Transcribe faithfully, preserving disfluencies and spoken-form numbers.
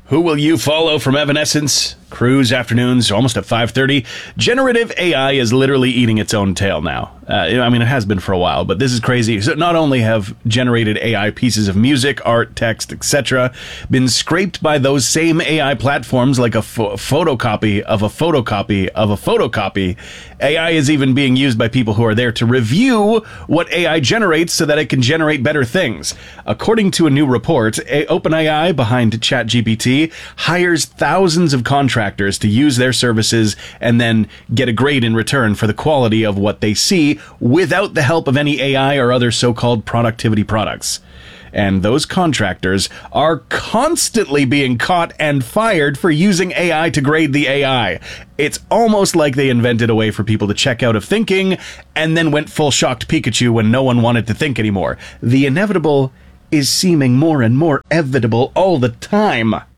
Who will you follow from Evanescence? Cruise afternoons, almost at five thirty. Generative A I is literally eating its own tail now. Uh, I mean, it has been for a while, but this is crazy. So not only have generated A I pieces of music, art, text, et cetera been scraped by those same A I platforms like a pho- photocopy of a photocopy of a photocopy, A I is even being used by people who are there to review what A I generates so that it can generate better things. According to a new report, a- OpenAI, behind ChatGPT, hires thousands of contractors to use their services and then get a grade in return for the quality of what they see without the help of any A I or other so-called productivity products. And those contractors are constantly being caught and fired for using A I to grade the A I. It's almost like they invented a way for people to check out of thinking and then went full shocked Pikachu when no one wanted to think anymore. The inevitable is seeming more and more evitable all the time.